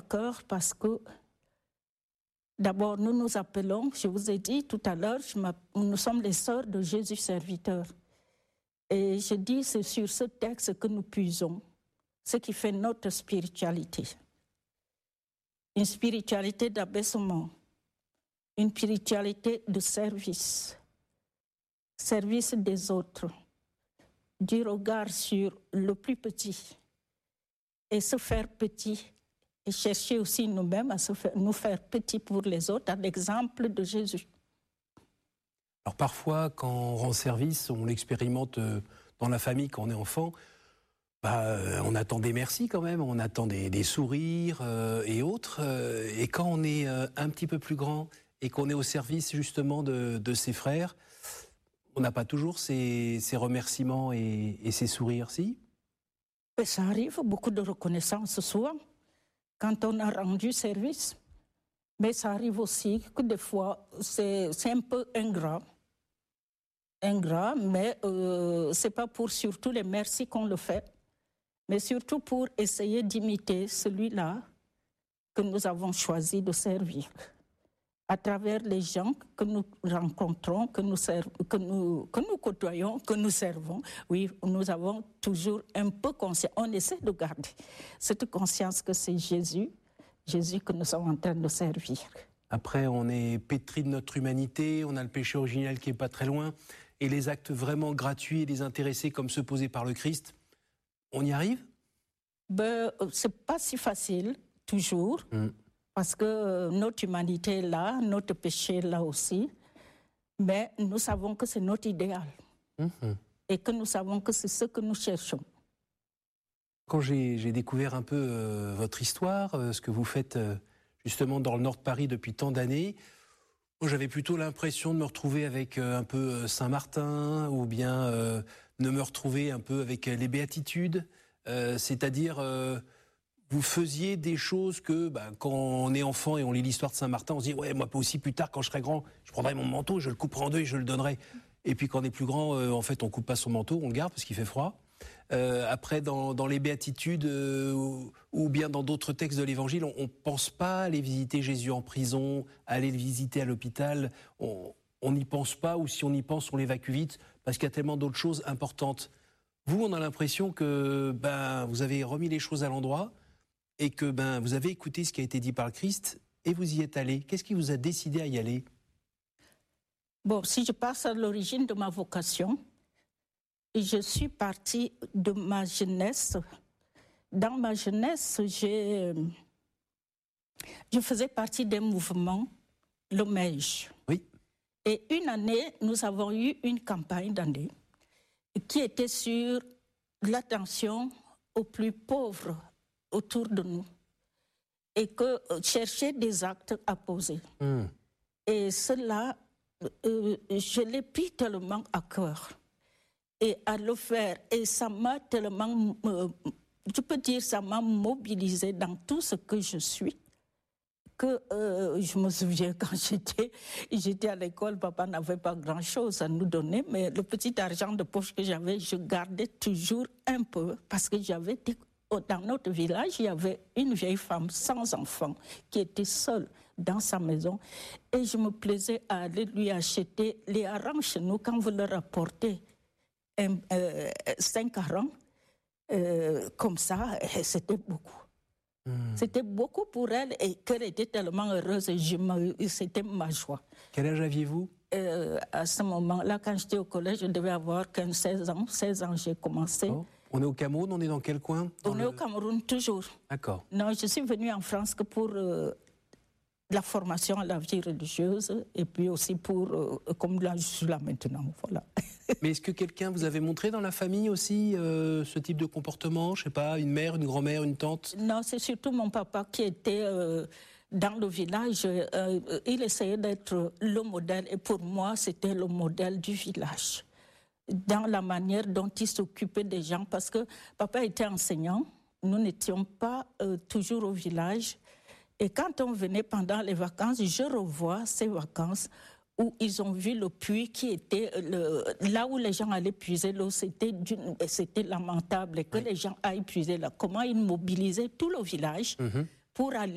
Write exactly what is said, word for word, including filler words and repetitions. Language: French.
cœur parce que d'abord, nous nous appelons, je vous ai dit tout à l'heure, nous sommes les sœurs de Jésus serviteur. Et je dis, c'est sur ce texte que nous puisons, ce qui fait notre spiritualité. Une spiritualité d'abaissement, une spiritualité de service, service des autres, du regard sur le plus petit et se faire petit et chercher aussi nous-mêmes à se faire, nous faire petits pour les autres, à l'exemple de Jésus. Alors parfois, quand on rend service, on l'expérimente dans la famille quand on est enfant, bah, on attend des merci quand même, on attend des, des sourires euh, et autres. Euh, et quand on est euh, un petit peu plus grand et qu'on est au service justement de, de ses frères, on n'a pas toujours ces, ces remerciements et, et ces sourires, si? Et ça arrive, beaucoup de reconnaissance souvent, quand on a rendu service. Mais ça arrive aussi que des fois, c'est, c'est un peu ingrat. Ingrat, mais euh, ce n'est pas pour surtout les merci qu'on le fait, mais surtout pour essayer d'imiter celui-là que nous avons choisi de servir. À travers les gens que nous rencontrons, que nous, serv- que nous, que nous côtoyons, que nous servons, oui, nous avons toujours un peu conscience, on essaie de garder cette conscience que c'est Jésus, Jésus que nous sommes en train de servir. Après, on est pétri de notre humanité, on a le péché originel qui est pas très loin, et les actes vraiment gratuits et désintéressés comme ceux posés par le Christ, on y arrive? Ben, c'est pas si facile, toujours. Mm. Parce que notre humanité est là, notre péché est là aussi, mais nous savons que c'est notre idéal mmh. et que nous savons que c'est ce que nous cherchons. Quand j'ai, j'ai découvert un peu euh, votre histoire, euh, ce que vous faites euh, justement dans le nord de Paris depuis tant d'années, moi, j'avais plutôt l'impression de me retrouver avec euh, un peu Saint-Martin ou bien euh, de me retrouver un peu avec les béatitudes, euh, c'est-à-dire... Euh, vous faisiez des choses que, bah, quand on est enfant et on lit l'histoire de Saint-Martin, on se dit, ouais, moi aussi, plus tard, quand je serai grand, je prendrai mon manteau, je le couperai en deux et je le donnerai. Et puis quand on est plus grand, euh, en fait, on coupe pas son manteau, on le garde parce qu'il fait froid. Euh, après, dans, dans les béatitudes euh, ou, ou bien dans d'autres textes de l'Évangile, on, on pense pas à aller visiter Jésus en prison, à aller le visiter à l'hôpital. On on n'y pense pas, ou si on y pense, on l'évacue vite parce qu'il y a tellement d'autres choses importantes. Vous, on a l'impression que ben vous avez remis les choses à l'endroit. Et que ben vous avez écouté ce qui a été dit par le Christ et vous y êtes allé. Qu'est-ce qui vous a décidé à y aller? Bon, si je passe à l'origine de ma vocation, je suis partie de ma jeunesse. Dans ma jeunesse, j'ai, je faisais partie d'un mouvement, le M E J. Oui. Et une année, nous avons eu une campagne d'année qui était sur l'attention aux plus pauvres autour de nous et que euh, chercher des actes à poser. Mm. Et cela, euh, je l'ai pris tellement à cœur et à le faire. Et ça m'a tellement, euh, je peux dire, ça m'a mobilisé dans tout ce que je suis que euh, je me souviens quand j'étais, j'étais à l'école, papa n'avait pas grand-chose à nous donner, mais le petit argent de poche que j'avais, je gardais toujours un peu parce que j'avais des... Dans notre village, il y avait une vieille femme sans enfant qui était seule dans sa maison et je me plaisais à aller lui acheter les harengs chez nous quand vous leur apportez un, euh, cinq harengs, euh, comme ça, c'était beaucoup. Mmh. C'était beaucoup pour elle et qu'elle était tellement heureuse et je me, c'était ma joie. Quel âge aviez-vous? euh, À ce moment-là, quand j'étais au collège, je devais avoir quinze seize ans. seize ans, j'ai commencé. Oh. On est au Cameroun, on est dans quel coin? Dans On le... est au Cameroun, toujours. D'accord. Non, je suis venue en France que pour euh, la formation à la vie religieuse et puis aussi pour, euh, comme là je suis là maintenant, voilà. Mais est-ce que quelqu'un vous avait montré dans la famille aussi euh, ce type de comportement? Je sais pas, une mère, une grand-mère, une tante? Non, c'est surtout mon papa qui était euh, dans le village. Euh, il essayait d'être le modèle et pour moi, c'était le modèle du village. Dans la manière dont il s'occupait des gens, parce que papa était enseignant, nous n'étions pas euh, toujours au village. Et quand on venait pendant les vacances, je revois ces vacances où ils ont vu le puits qui était le, là où les gens allaient puiser l'eau, c'était, c'était lamentable. Et que oui. les gens aillent puiser là. Comment ils mobilisaient tout le village mm-hmm. pour aller